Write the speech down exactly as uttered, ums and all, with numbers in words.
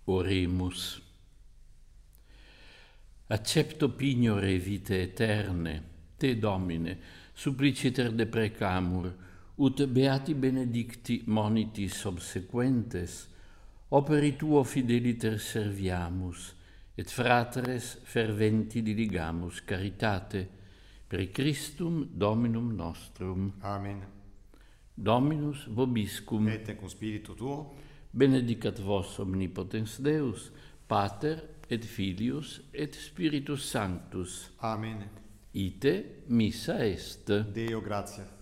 Oremus. Accepto pignore vite eterne, te Domine, suppliciter deprecamur, ut beati benedicti monitis obsequentes, operi tuo fideliter serviamus, et fratres ferventi diligamus caritate, per Christum Dominum nostrum. Amen. Dominus vobiscum. Et cum spiritu tuo. Benedicat vos omnipotens Deus, Pater et Filius et Spiritus Sanctus. Amen. Ite missa est. Deo gratia.